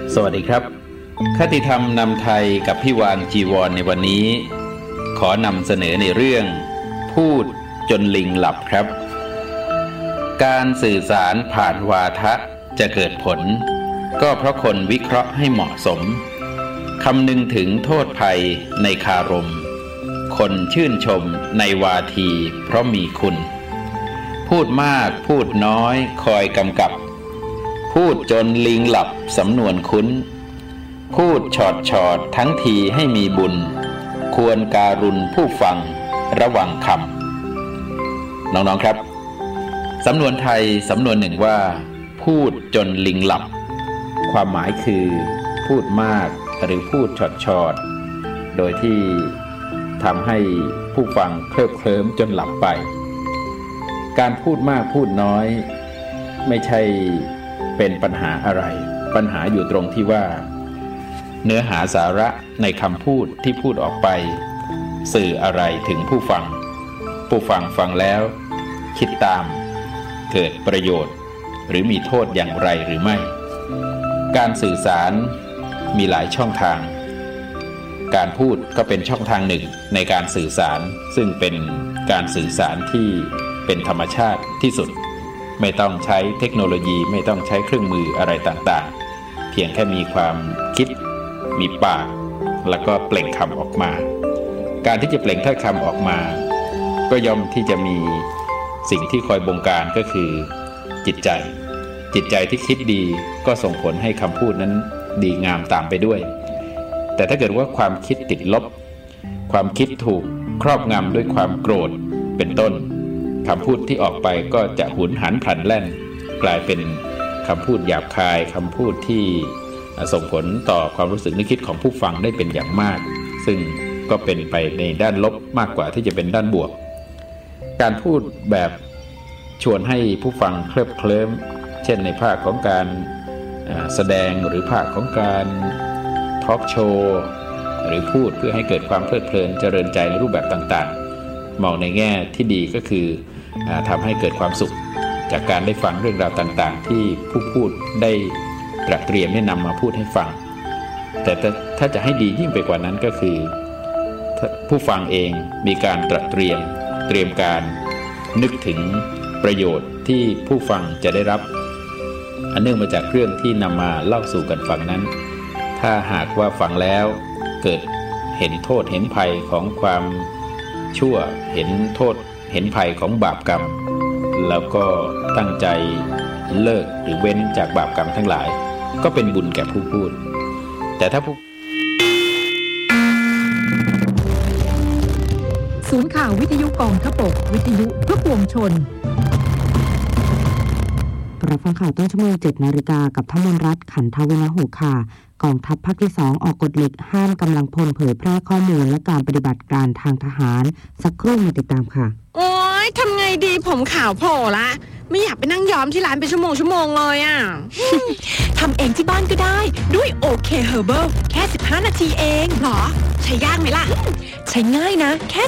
สวัสดีครับคติธรรมนำไทยกับพี่วานจีวรในวันนี้ขอนำเสนอในเรื่องพูดจนลิงหลับครับการสื่อสารผ่านวาทะจะเกิดผลก็เพราะคนวิเคราะห์ให้เหมาะสมคำนึงถึงโทษภัยในคารมคนชื่นชมในวาทีเพราะมีคุณพูดมากพูดน้อยคอยกำกับพูดจนลิงหลับสำนวนคุ้นพูดชอดทั้งทีให้มีบุญควรการุณผู้ฟังระวังคำน้องๆครับสำนวนไทยสำนวนหนึ่งว่าพูดจนลิงหลับความหมายคือพูดมากหรือพูดชอดโดยที่ทำให้ผู้ฟังเคลิ้มจนหลับไปการพูดมากพูดน้อยไม่ใช่เป็นปัญหาอะไรปัญหาอยู่ตรงที่ว่าเนื้อหาสาระในคำพูดที่พูดออกไปสื่ออะไรถึงผู้ฟังผู้ฟังฟังแล้วคิดตามเกิดประโยชน์หรือมีโทษอย่างไรหรือไม่การสื่อสารมีหลายช่องทางการพูดก็เป็นช่องทางหนึ่งในการสื่อสารซึ่งเป็นการสื่อสารที่เป็นธรรมชาติที่สุดไม่ต้องใช้เทคโนโลยีไม่ต้องใช้เครื่องมืออะไรต่างๆเพียงแค่มีความคิดมีปากแล้วก็เปล่งคำออกมาการที่จะเปล่งถ้อยคำออกมาก็ย่อมที่จะมีสิ่งที่คอยบงการก็คือจิตใจที่คิดดีก็ส่งผลให้คำพูดนั้นดีงามตามไปด้วยแต่ถ้าเกิดว่าความคิดติดลบความคิดถูกครอบงำด้วยความโกรธเป็นต้นคำพูดที่ออกไปก็จะหุนหันพลันแล่นกลายเป็นคำพูดหยาบคายคำพูดที่ส่งผลต่อความรู้สึกนึกคิดของผู้ฟังได้เป็นอย่างมากซึ่งก็เป็นไปในด้านลบมากกว่าที่จะเป็นด้านบวกการพูดแบบชวนให้ผู้ฟังเคลิ้มเช่นในภาคของการแสดงหรือภาคของการทอล์กโชว์หรือพูดเพื่อให้เกิดความเพลิดเพลินเจริญใจในรูปแบบต่างๆมองในแง่ที่ดีก็คือทำให้เกิดความสุขจากการได้ฟังเรื่องราวต่างๆที่ผู้พูดได้ตระเตรียมได้นำมาพูดให้ฟังแต่ถ้าจะให้ดียิ่งไปกว่านั้นก็คือผู้ฟังเองมีการตระเตรียมการนึกถึงประโยชน์ที่ผู้ฟังจะได้รับอันเนื่องมาจากเรื่องที่นำมาเล่าสู่กันฟังนั้นถ้าหากว่าฟังแล้วเกิดเห็นโทษเห็นภัยของความชั่วเห็นโทษเห็นภัยของบาปกรรมแล้วก็ตั้งใจเลิกหรือเว้นจากบาปกรรมทั้งหลายก็เป็นบุญแก่ผู้พูดแต่ถ้าผู้ศูนย์ข่าววิทยุกองทพบกวิทยุเพื่อปวงชนรับฟังข่าวต้นชั่วโมง 7 นาฬิกากับธมนรัตน์ขันธวินหูค่ะกองทัพภาคที่ 2ออกกฎเหล็กห้ามกำลังพลเผยแพร่ข้อมูลและการปฏิบัติการทางทหารสักครู่มาติดตามค่ะโอ๊ยทำไงดีผมขาวโผล่ละไม่อยากไปนั่งย้อมที่ร้านเป็นชั่วโมงเลยอ่ะทำเองที่บ้านก็ได้ด้วยโอเคเฮอร์เบิลแค่15 นาทีเองหรอใช้ยากไหมล่ะใช้ง่ายนะแค่